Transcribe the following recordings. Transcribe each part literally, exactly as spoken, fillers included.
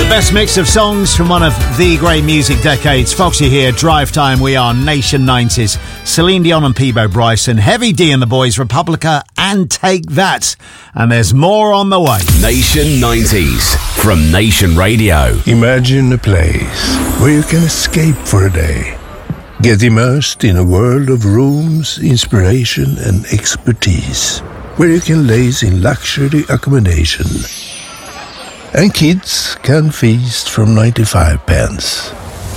Best mix of songs from one of the great music decades. Foxy here, Drive Time, we are Nation nineties. Celine Dion and Peabo Bryson, Heavy D and the Boys, Republica and Take That. And there's more on the way. Nation nineties from Nation Radio. Imagine a place where you can escape for a day. Get immersed in a world of rooms, inspiration and expertise. Where you can laze in luxury accommodation. And kids can feast from ninety-five pence.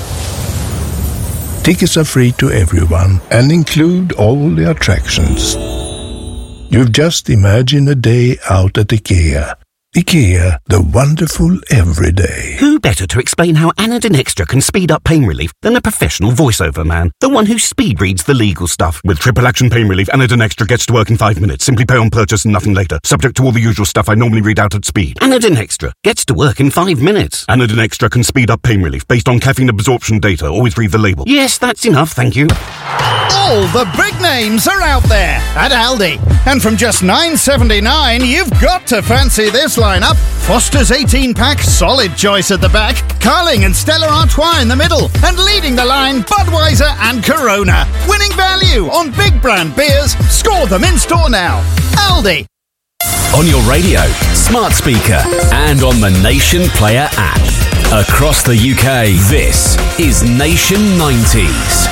Tickets are free to everyone and include all the attractions. You've just imagined a day out at IKEA. IKEA, the wonderful everyday. Who better to explain how Anadin Extra can speed up pain relief than a professional voiceover man? The one who speed reads the legal stuff. With triple action pain relief, Anadin Extra gets to work in five minutes. Simply pay on purchase and nothing later. Subject to all the usual stuff I normally read out at speed. Anadin Extra gets to work in five minutes. Anadin Extra can speed up pain relief based on caffeine absorption data. Always read the label. Yes, that's enough, thank you. All the big names are out there at Aldi. And from just nine seventy-nine, you've got to fancy this lineup. Foster's eighteen-pack, solid choice at the back. Carling and Stella Artois in the middle. And leading the line, Budweiser and Corona. Winning value on big brand beers. Score them in store now. Aldi. On your radio, smart speaker, and on the Nation Player app. Across the U K, this is Nation nineties.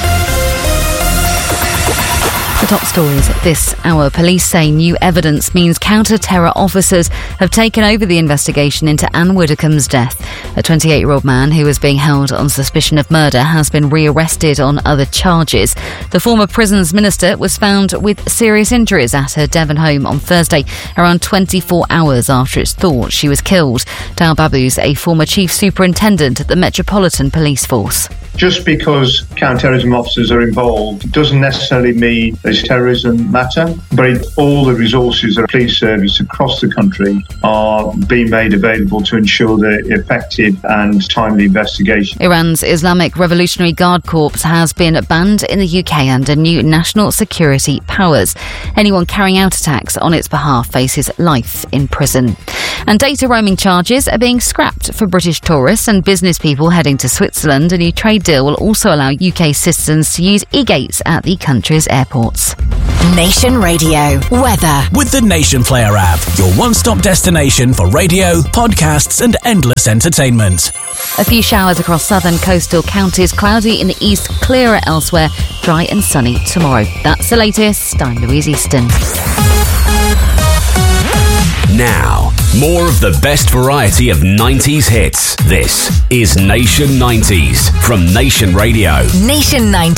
The top stories this hour. Police say new evidence means counter-terror officers have taken over the investigation into Anne Widdecombe's death. A twenty-eight-year-old man who was being held on suspicion of murder has been rearrested on other charges. The former prisons minister was found with serious injuries at her Devon home on Thursday, around twenty-four hours after it's thought she was killed. Dal Babu's a former chief superintendent at the Metropolitan Police Force. Just because counter-terrorism officers are involved doesn't necessarily mean there's terrorism matter, but all the resources of the police service across the country are being made available to ensure the effective and timely investigation. Iran's Islamic Revolutionary Guard Corps has been banned in the U K under new national security powers. Anyone carrying out attacks on its behalf faces life in prison. And data roaming charges are being scrapped for British tourists and business people heading to Switzerland. A new trade deal will also allow U K citizens to use e-gates at the country's airports. Nation Radio weather with the Nation Player app, your one-stop destination for radio, podcasts and endless entertainment. A few showers across southern coastal counties, cloudy in the east, clearer elsewhere, dry and sunny tomorrow. That's the latest. I'm Louise Easton. Now, more of the best variety of nineties hits. This is Nation nineties from Nation Radio. Nation nineties.